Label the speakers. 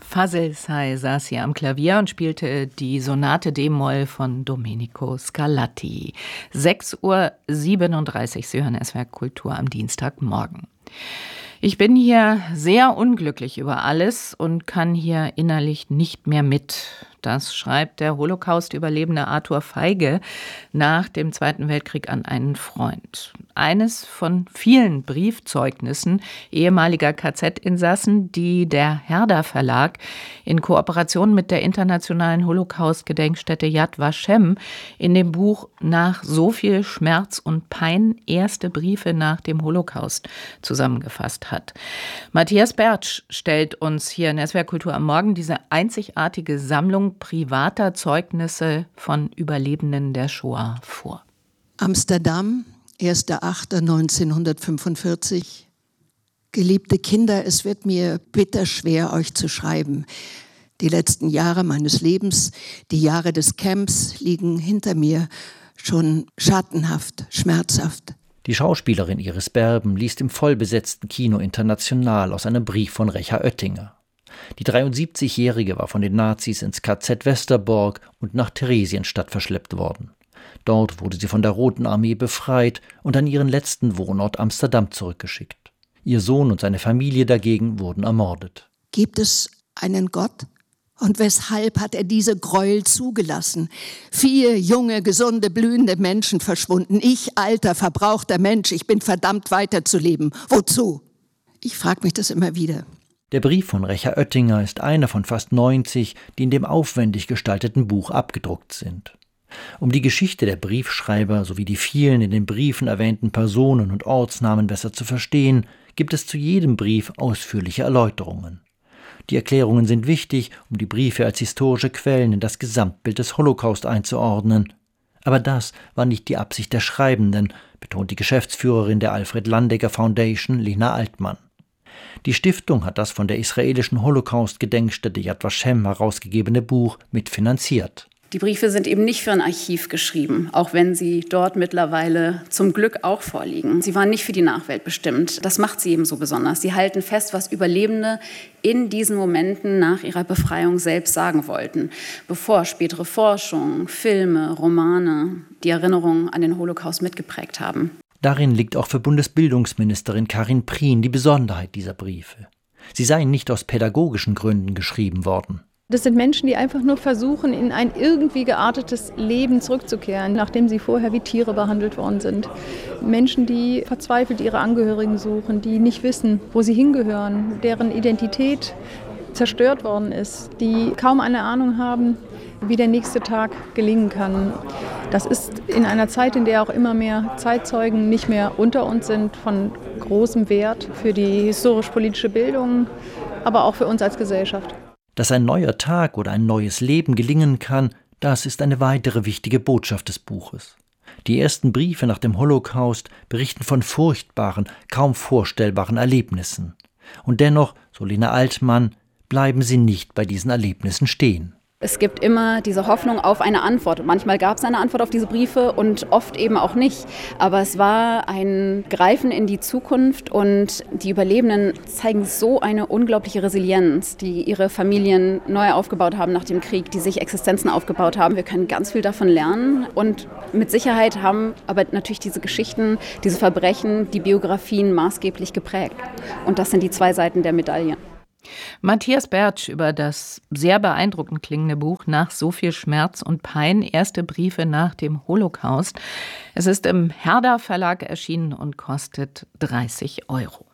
Speaker 1: Fazil Say saß hier am Klavier und spielte die Sonate d-Moll von Domenico Scarlatti. 6:37 Uhr, Sie hören SWR Kultur am Dienstagmorgen. Ich bin hier sehr unglücklich über alles und kann hier innerlich nicht mehr mit. Das schreibt der Holocaust-Überlebende Arthur Feige nach dem Zweiten Weltkrieg an einen Freund. Eines von vielen Briefzeugnissen ehemaliger KZ-Insassen, die der Herder Verlag in Kooperation mit der internationalen Holocaust-Gedenkstätte Yad Vashem in dem Buch Nach so viel Schmerz und Pein erste Briefe nach dem Holocaust zusammengefasst hat. Matthias Bertsch stellt uns hier in SWR Kultur am Morgen diese einzigartige Sammlung privater Zeugnisse von Überlebenden der Shoah vor.
Speaker 2: Amsterdam, 1.8.1945. Geliebte Kinder, es wird mir bitterschwer, euch zu schreiben. Die letzten Jahre meines Lebens, die Jahre des Camps liegen hinter mir, schon schattenhaft, schmerzhaft.
Speaker 3: Die Schauspielerin Iris Berben liest im vollbesetzten Kino International aus einem Brief von Recha Oettinger. Die 73-Jährige war von den Nazis ins KZ Westerbork und nach Theresienstadt verschleppt worden. Dort wurde sie von der Roten Armee befreit und an ihren letzten Wohnort Amsterdam zurückgeschickt. Ihr Sohn und seine Familie dagegen wurden ermordet.
Speaker 2: Gibt es einen Gott? Und weshalb hat er diese Gräuel zugelassen? 4 junge, gesunde, blühende Menschen verschwunden. Ich, alter, verbrauchter Mensch, ich bin verdammt weiterzuleben. Wozu? Ich frage mich das immer wieder.
Speaker 3: Der Brief von Recha Oettinger ist einer von fast 90, die in dem aufwendig gestalteten Buch abgedruckt sind. Um die Geschichte der Briefschreiber sowie die vielen in den Briefen erwähnten Personen und Ortsnamen besser zu verstehen, gibt es zu jedem Brief ausführliche Erläuterungen. Die Erklärungen sind wichtig, um die Briefe als historische Quellen in das Gesamtbild des Holocaust einzuordnen. Aber das war nicht die Absicht der Schreibenden, betont die Geschäftsführerin der Alfred Landecker Foundation, Lena Altmann. Die Stiftung hat das von der israelischen Holocaust-Gedenkstätte Yad Vashem herausgegebene Buch mitfinanziert.
Speaker 4: Die Briefe sind eben nicht für ein Archiv geschrieben, auch wenn sie dort mittlerweile zum Glück auch vorliegen. Sie waren nicht für die Nachwelt bestimmt. Das macht sie eben so besonders. Sie halten fest, was Überlebende in diesen Momenten nach ihrer Befreiung selbst sagen wollten, bevor spätere Forschung, Filme, Romane die Erinnerung an den Holocaust mitgeprägt haben.
Speaker 3: Darin liegt auch für Bundesbildungsministerin Karin Prien die Besonderheit dieser Briefe. Sie seien nicht aus pädagogischen Gründen geschrieben worden.
Speaker 5: Das sind Menschen, die einfach nur versuchen, in ein irgendwie geartetes Leben zurückzukehren, nachdem sie vorher wie Tiere behandelt worden sind. Menschen, die verzweifelt ihre Angehörigen suchen, die nicht wissen, wo sie hingehören, deren Identität zerstört worden ist, die kaum eine Ahnung haben, wie der nächste Tag gelingen kann. Das ist in einer Zeit, in der auch immer mehr Zeitzeugen nicht mehr unter uns sind, von großem Wert für die historisch-politische Bildung, aber auch für uns als Gesellschaft.
Speaker 3: Dass ein neuer Tag oder ein neues Leben gelingen kann, das ist eine weitere wichtige Botschaft des Buches. Die ersten Briefe nach dem Holocaust berichten von furchtbaren, kaum vorstellbaren Erlebnissen. Und dennoch, so Lena Altmann, bleiben sie nicht bei diesen Erlebnissen stehen.
Speaker 4: Es gibt immer diese Hoffnung auf eine Antwort. Manchmal gab es eine Antwort auf diese Briefe und oft eben auch nicht. Aber es war ein Greifen in die Zukunft und die Überlebenden zeigen so eine unglaubliche Resilienz, die ihre Familien neu aufgebaut haben nach dem Krieg, die sich Existenzen aufgebaut haben. Wir können ganz viel davon lernen und mit Sicherheit haben aber natürlich diese Geschichten, diese Verbrechen, die Biografien maßgeblich geprägt. Und das sind die 2 Seiten der Medaille.
Speaker 1: Matthias Bertsch über das sehr beeindruckend klingende Buch Nach so viel Schmerz und Pein, erste Briefe nach dem Holocaust. Es ist im Herder Verlag erschienen und kostet 30 €.